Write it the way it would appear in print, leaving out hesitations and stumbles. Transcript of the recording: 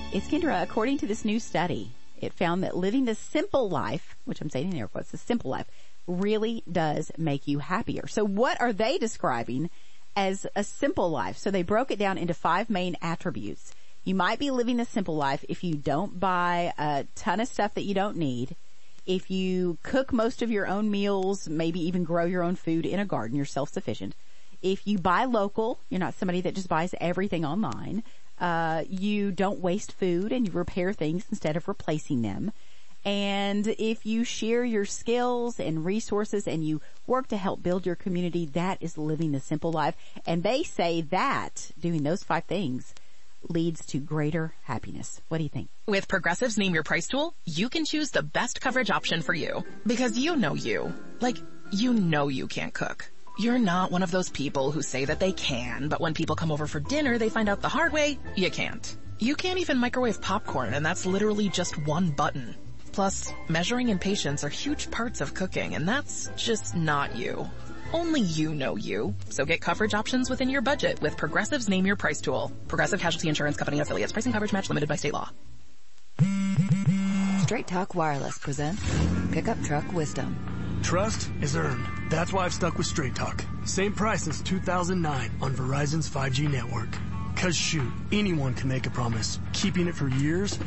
It's Kendra. According to this new study, it found that living the simple life, which I'm saying in air quotes, the simple life, really does make you happier. So what are they describing as a simple life? So they broke it down into 5 main attributes. You might be living a simple life if you don't buy a ton of stuff that you don't need, if you cook most of your own meals, maybe even grow your own food in a garden, you're self-sufficient. If you buy local, you're not somebody that just buys everything online. You don't waste food and you repair things instead of replacing them. And if you share your skills and resources and you work to help build your community, that is living the simple life. And they say that doing those 5 things leads to greater happiness. What do you think? With Progressive's Name Your Price tool, you can choose the best coverage option for you. Because you know you. Like, you know you can't cook. You're not one of those people who say that they can, but when people come over for dinner, they find out the hard way, you can't. You can't even microwave popcorn, and that's literally just one button. Plus, measuring and patience are huge parts of cooking, and that's just not you. Only you know you. So get coverage options within your budget with Progressive's Name Your Price tool. Progressive Casualty Insurance Company affiliates. Pricing coverage match limited by state law. Straight Talk Wireless presents Pickup Truck Wisdom. Trust is earned. That's why I've stuck with Straight Talk. Same price since 2009 on Verizon's 5G network. 'Cause shoot, anyone can make a promise. Keeping it for years